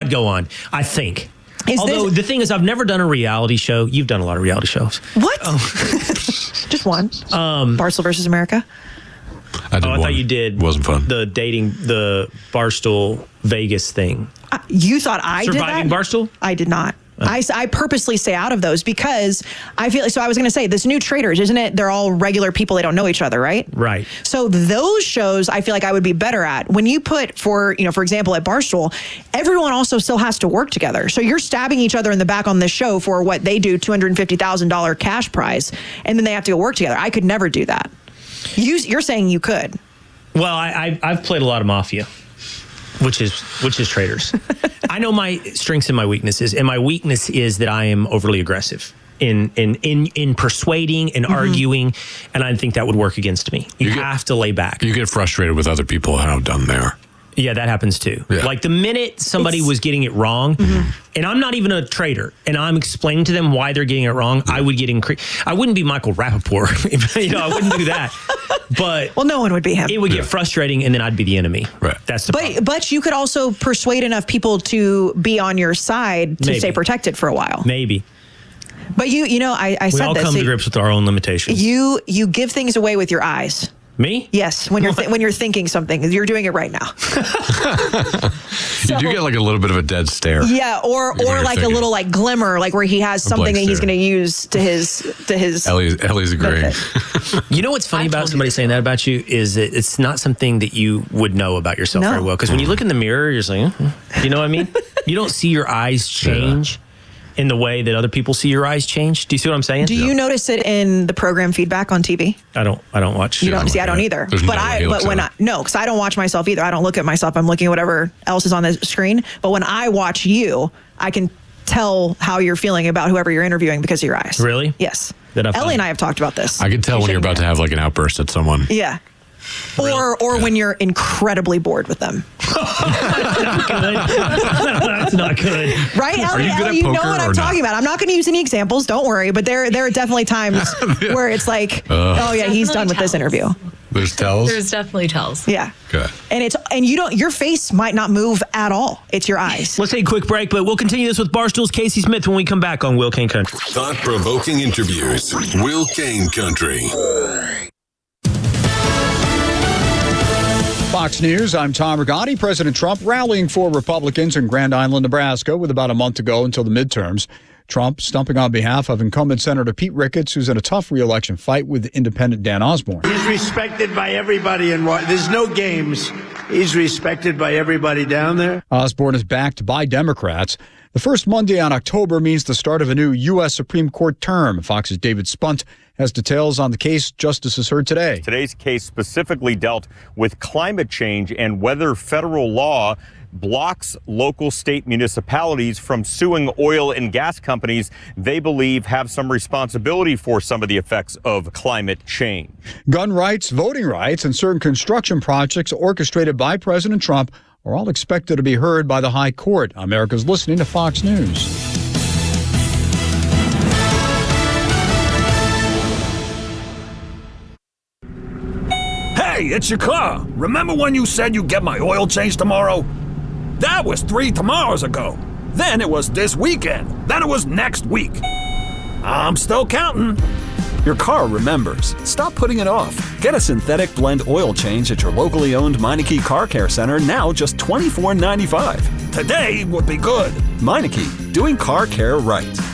I'd go on. I think. Although the thing is, I've never done a reality show. You've done a lot of reality shows. What? Just one. Barstool versus America. I thought you did. It wasn't fun. The Barstool Vegas thing. You thought I did that? Surviving Barstool? I did not. I purposely stay out of those because I feel like, so I was going to say, this new Traders, isn't it? They're all regular people. They don't know each other, right? Right. So those shows I feel like I would be better at. When you put for example, at Barstool, everyone also still has to work together. So you're stabbing each other in the back on this show for what they do, $250,000 cash prize, and then they have to go work together. I could never do that. You're saying you could. Well, I've played a lot of Mafia. Which is Traders. I know my strengths and my weaknesses, and my weakness is that I am overly aggressive in persuading and arguing, and I think that would work against me. You have to lay back. You get frustrated with other people how done they are. Yeah, that happens too. Yeah. Like the minute somebody was getting it wrong, and I'm not even a trader, and I'm explaining to them why they're getting it wrong, I would get I wouldn't be Michael Rappaport. I wouldn't do that. But no one would be him. It would get frustrating, and then I'd be the enemy. Right. That's the problem. But you could also persuade enough people to be on your side to stay protected for a while. Maybe. But I said this. We all come to grips with our own limitations. You give things away with your eyes. Me? Yes, when you're thinking something, you're doing it right now. You do get like a little bit of a dead stare. Yeah, or like thinking. A little like glimmer, like where he has something that he's going to use to his. Ellie's agreeing. You know what's funny about somebody saying that about you is that it's not something that you would know about yourself very well. Because when you look in the mirror, you're just like, you know what I mean? You don't see your eyes change. In the way that other people see your eyes change. Do you see what I'm saying? Do you notice it in the program feedback on TV? I don't watch. You don't see. I don't either. Because I don't watch myself either. I don't look at myself. I'm looking at whatever else is on the screen. But when I watch you, I can tell how you're feeling about whoever you're interviewing because of your eyes. Really? Yes. Ellie and I have talked about this. I can tell when you're about to have like an outburst at someone. Yeah. Or when you're incredibly bored with them. That's not good. Right, Ellie, you know what I'm talking about. I'm not going to use any examples, don't worry, but there are definitely times where it's like, oh yeah, he's done with this interview. There's tells? There's definitely tells. Yeah. Good. And your face might not move at all. It's your eyes. Let's take a quick break, but we'll continue this with Barstool's Casey Smith when we come back on Will Kane Country. Thought-provoking interviews. Will Kane Country. Fox News, I'm Tom Rigotti. President Trump rallying for Republicans in Grand Island, Nebraska, with about a month to go until the midterms. Trump stumping on behalf of incumbent Senator Pete Ricketts, who's in a tough re-election fight with independent Dan Osborne. He's respected by everybody, and there's no games. He's respected by everybody down there. Osborne is backed by Democrats. The first Monday on October means the start of a new U.S. Supreme Court term. Fox's David Spunt has details on the case justices heard today. Today's case specifically dealt with climate change and whether federal law blocks local state municipalities from suing oil and gas companies they believe have some responsibility for some of the effects of climate change. Gun rights, voting rights, and certain construction projects orchestrated by President Trump are all expected to be heard by the High Court. America's listening to Fox News. Hey, it's your car. Remember when you said you'd get my oil change tomorrow? That was 3 tomorrows ago. Then it was this weekend. Then it was next week. I'm still counting. Your car remembers. Stop putting it off. Get a synthetic blend oil change at your locally owned Meineke Car Care Center, now just $24.95. Today would be good. Meineke, doing car care right.